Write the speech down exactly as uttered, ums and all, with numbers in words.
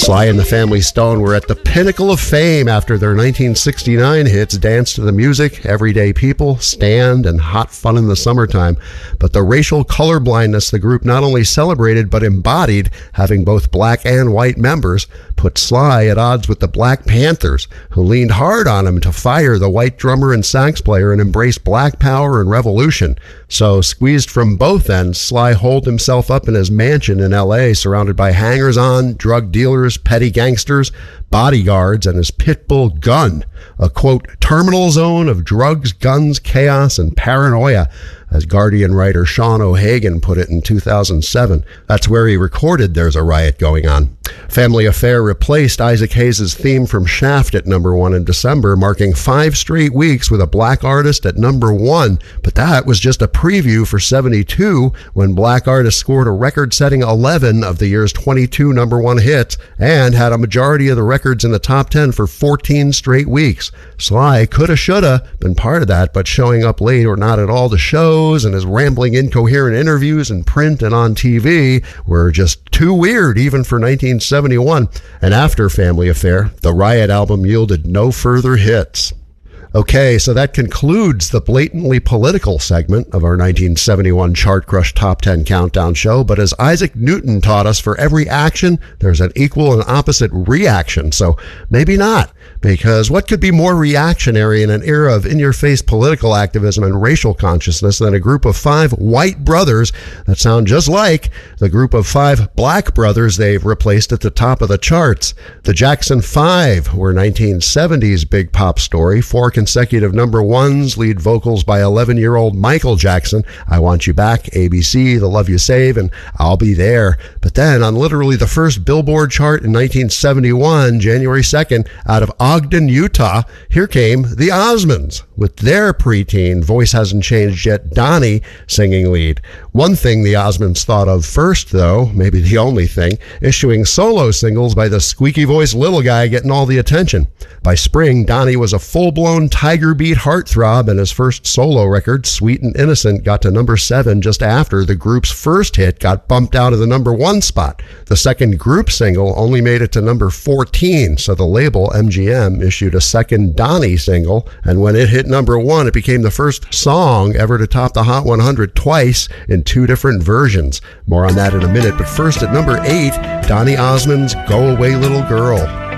Sly and the Family Stone were at the pinnacle of fame after their nineteen sixty-nine hits Dance to the Music, Everyday People, Stand, and Hot Fun in the Summertime. But the racial colorblindness the group not only celebrated but embodied, having both black and white members, put Sly at odds with the Black Panthers, who leaned hard on him to fire the white drummer and sax player and embrace black power and revolution. So, squeezed from both ends, Sly holed himself up in his mansion in L A, surrounded by hangers-on, drug dealers, petty gangsters, bodyguards, and his pit bull gun, a, quote, terminal zone of drugs, guns, chaos, and paranoia, as Guardian writer Sean O'Hagan put it in two thousand seven. That's where he recorded There's a Riot Going On. Family Affair replaced Isaac Hayes' theme from Shaft at number one in December, marking five straight weeks with a black artist at number one. But that was just a preview for seventy-two, when black artists scored a record-setting eleven of the year's twenty-two number one hits and had a majority of the records in the top ten for fourteen straight weeks. Sly coulda, shoulda been part of that, but showing up late or not at all to shows and his rambling, incoherent interviews in print and on T V were just too weird, even for nineteen seventy-one. And after Family Affair, the Riot album yielded no further hits. Okay, so that concludes the blatantly political segment of our nineteen seventy-one Chart Crush Top ten Countdown show. But as Isaac Newton taught us, for every action, there's an equal and opposite reaction. So maybe not, because what could be more reactionary in an era of in-your-face political activism and racial consciousness than a group of five white brothers that sound just like the group of five black brothers they've replaced at the top of the charts? The Jackson Five were nineteen seventies big pop story. Four consecutive number ones, lead vocals by eleven-year-old Michael Jackson, I Want You Back, A B C, The Love You Save, and I'll Be There. But then on literally the first Billboard chart in nineteen seventy-one, January second, out of Ogden, Utah, here came the Osmonds with their preteen, voice hasn't changed yet, Donnie singing lead. One thing the Osmonds thought of first, though, maybe the only thing, issuing solo singles by the squeaky-voiced little guy getting all the attention. By spring, Donnie was a full-blown Tiger Beat heartthrob, and his first solo record, Sweet and Innocent, got to number seven just after the group's first hit got bumped out of the number one spot. The second group single only made it to number fourteen, so the label, M G M, issued a second Donnie single, and when it hit number one, it became the first song ever to top the Hot one hundred twice in two different versions. More on that in a minute, but first at number eight, Donny Osmond's Go Away Little Girl.